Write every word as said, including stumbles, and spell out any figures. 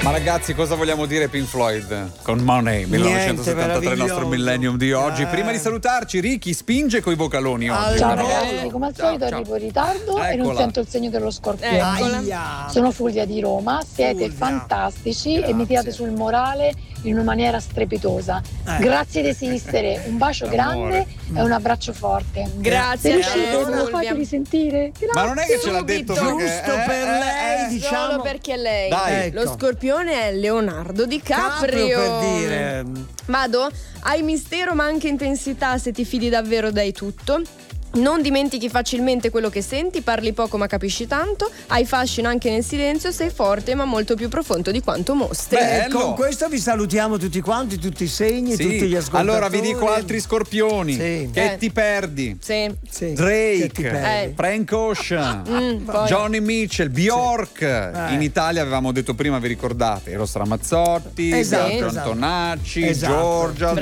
Ma ragazzi, cosa vogliamo dire Pink Floyd con Money millenovecentosettantatré, il nostro millennium di oggi? Eh. Prima di salutarci, Ricky spinge coi vocaloni oggi. Ciao però. ragazzi, come al Ciao, solito ciao. arrivo in ritardo e non Eccola. sento il segno dello scorpione. Aia. Sono Fulvia di Roma, siete Fulvia. fantastici Grazie. e mi tirate sul morale in una maniera strepitosa. Eh. Grazie di esistere, un bacio Amore. grande e un abbraccio forte. Grazie Se a riuscite, te, me lo fate Fulvia. risentire. Grazie. Ma non è che ce l'ha detto Subito. perché Giusto eh, per eh, lei, eh. diciamo. Solo perché lei. Dai. Ecco. Lo scorpione è Leonardo DiCaprio. Caprio, per dire. Vado? Hai mistero ma anche intensità, se ti fidi davvero dai tutto. Non dimentichi facilmente quello che senti, parli poco ma capisci tanto, hai fascino anche nel silenzio, sei forte ma molto più profondo di quanto mostri. Beh, E con questo vi salutiamo tutti quanti, tutti i segni, Sì. tutti gli ascoltatori. Allora vi dico altri scorpioni. Sì. Che Eh. ti perdi. Sì. Sì. Che ti Drake, perdi. Eh. Frank Ocean, Mm, poi- Johnny Mitchell, Bjork. Eh. In Italia avevamo detto prima, vi ricordate, Eros Ramazzotti, Esatto, Giorgio esatto. Antonacci, Esatto. Giorgia,